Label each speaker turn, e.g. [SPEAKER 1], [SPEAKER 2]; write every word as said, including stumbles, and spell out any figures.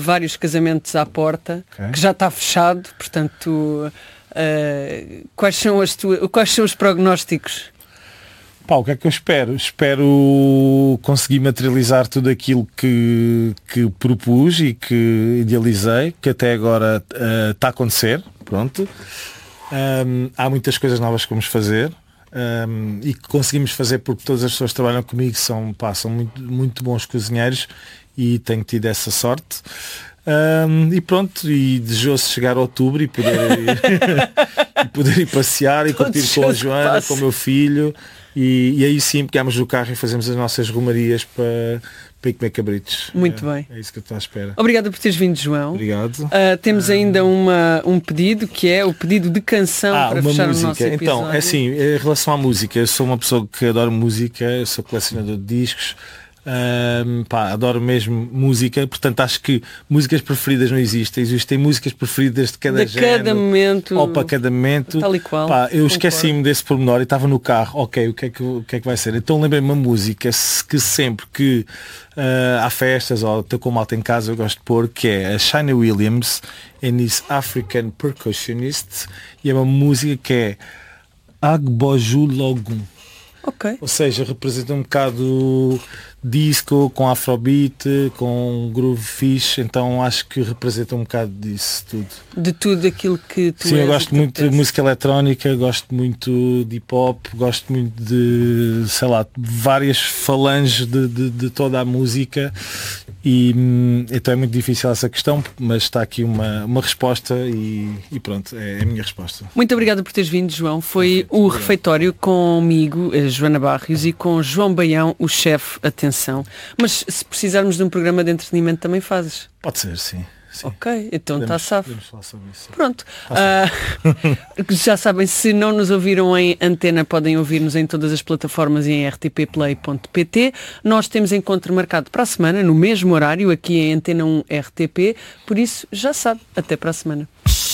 [SPEAKER 1] vários casamentos à porta, okay. que já está fechado, portanto, uh, quais, são as tu... quais são os prognósticos?
[SPEAKER 2] Pá, o que é que eu espero? Espero conseguir materializar tudo aquilo que, que propus e que idealizei, que até agora uh, está a acontecer. Pronto. Um, há muitas coisas novas que vamos fazer um, e que conseguimos fazer porque todas as pessoas que trabalham comigo são, pá, são muito, muito bons cozinheiros e tenho tido essa sorte. Um, e pronto, e desejoso chegar a outubro e poder ir, e poder ir passear e curtir com a Joana, com o meu filho. E, e aí sim pegamos o carro e fazemos as nossas romarias para, para ir comer cabritos.
[SPEAKER 1] Muito
[SPEAKER 2] é,
[SPEAKER 1] bem.
[SPEAKER 2] É isso que eu estou à espera.
[SPEAKER 1] Obrigada por teres vindo, João.
[SPEAKER 2] Obrigado.
[SPEAKER 1] Uh, temos ainda uma, um pedido, que é o pedido de canção
[SPEAKER 2] ah,
[SPEAKER 1] para
[SPEAKER 2] uma
[SPEAKER 1] fechar
[SPEAKER 2] música.
[SPEAKER 1] o nosso episódio.
[SPEAKER 2] Então, é assim, em relação à música, eu sou uma pessoa que adora música, eu sou colecionador de discos. Um, pá, adoro mesmo música, portanto acho que músicas preferidas não existem, existem músicas preferidas de cada
[SPEAKER 1] de
[SPEAKER 2] género
[SPEAKER 1] cada momento,
[SPEAKER 2] ou para cada momento.
[SPEAKER 1] Tal e qual,
[SPEAKER 2] pá, eu esqueci-me desse pormenor e estava no carro, ok, o que é que, o que, é que vai ser? Então lembrei-me uma música que sempre que uh, há festas ou estou com malta em casa eu gosto de pôr, que é a Shania Williams and his African Percussionist, e é uma música que é Agboju Logun.
[SPEAKER 1] Okay.
[SPEAKER 2] Ou seja, representa um bocado disco, com afrobeat, com groove fixe, então acho que representa um bocado disso tudo.
[SPEAKER 1] De tudo aquilo que tu
[SPEAKER 2] Sim,
[SPEAKER 1] és,
[SPEAKER 2] eu gosto muito de música eletrónica, gosto muito de hip hop, gosto muito de, sei lá, várias falanges de, de, de toda a música e então é muito difícil essa questão, mas está aqui uma, uma resposta e, e pronto, é a minha resposta.
[SPEAKER 1] Muito obrigada por teres vindo, João. Foi
[SPEAKER 2] Perfeito,
[SPEAKER 1] o
[SPEAKER 2] obrigado.
[SPEAKER 1] refeitório comigo, a Joana Barrios, e com João Baião, o chefe. Atenção. Mas se precisarmos de um programa de entretenimento também fazes?
[SPEAKER 2] Pode ser, sim. Sim.
[SPEAKER 1] Ok, então está safo.
[SPEAKER 2] Isso.
[SPEAKER 1] Pronto. Uh, já sabem, se não nos ouviram em antena, podem ouvir-nos em todas as plataformas e em r t p play ponto p t. Nós temos encontro marcado para a semana, no mesmo horário, aqui em Antena um R T P. Por isso, já sabe. Até para a semana.